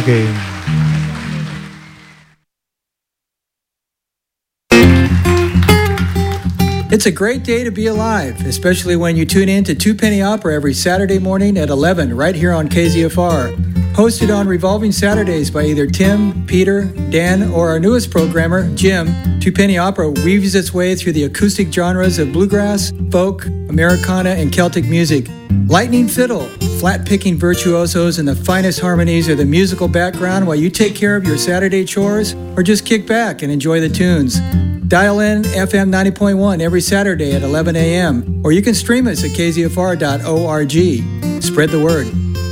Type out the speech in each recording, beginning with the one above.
Game. It's a great day to be alive, especially when you tune in to Two Penny Opera every Saturday morning at 11 right here on KZFR. Hosted on Revolving Saturdays by either Tim, Peter, Dan, or our newest programmer, Jim, Two Penny Opera weaves its way through the acoustic genres of bluegrass, folk, Americana, and Celtic music. Lightning fiddle, flat-picking virtuosos, and the finest harmonies are the musical background while you take care of your Saturday chores or just kick back and enjoy the tunes. Dial in FM 90.1 every Saturday at 11 a.m. or you can stream us at kzfr.org. Spread the word.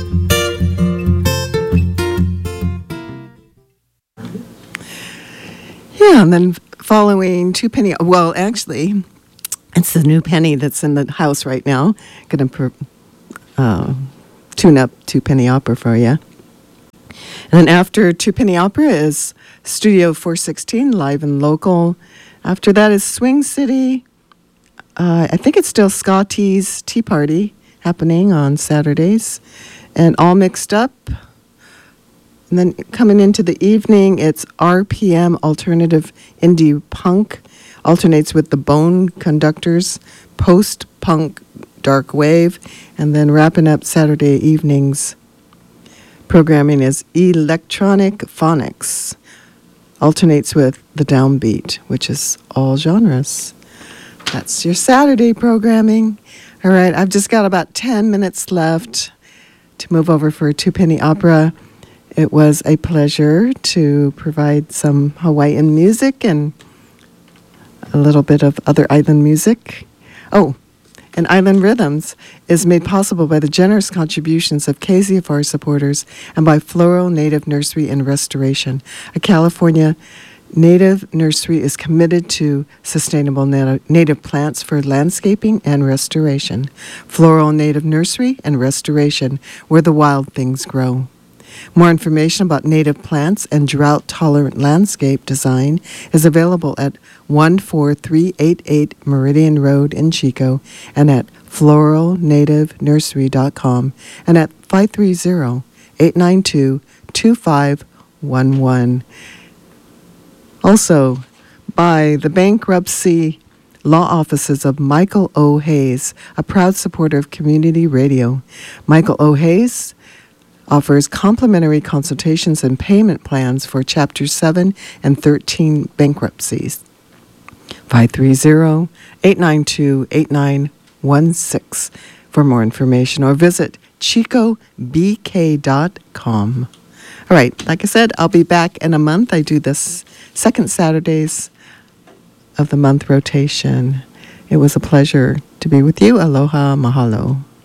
Yeah, and then following Two Penny, well, actually, it's the new Penny that's in the house right now. Going to tune up Two Penny Opera for you. And then after Two Penny Opera is Studio 416, live and local. After that is Swing City. I think it's still Scotty's Tea Party happening on Saturdays. And All Mixed Up. And then coming into the evening, it's RPM Alternative Indie Punk. Alternates with the Bone Conductors, Post-Punk Dark Wave. And then wrapping up Saturday evenings, programming is Electronic Phonics. Alternates with the Downbeat, which is all genres. That's your Saturday programming. All right, I've just got about 10 minutes left to move over for Two Penny Opera. It was a pleasure to provide some Hawaiian music and a little bit of other island music. Oh, and Island Rhythms is made possible by the generous contributions of KZFR supporters and by Floral Native Nursery and Restoration. A California native nursery is committed to sustainable native plants for landscaping and restoration. Floral Native Nursery and Restoration, where the wild things grow. More information about native plants and drought-tolerant landscape design is available at 14388 Meridian Road in Chico and at floralnativenursery.com and at 530-892-2511. Also, by the bankruptcy law offices of Michael O. Hayes, a proud supporter of community radio. Michael O. Hayes offers complimentary consultations and payment plans for Chapter 7 and 13 bankruptcies. 530-892-8916 for more information or visit chicobk.com. All right, like I said, I'll be back in a month. I do this second Saturdays of the month rotation. It was a pleasure to be with you. Aloha, mahalo.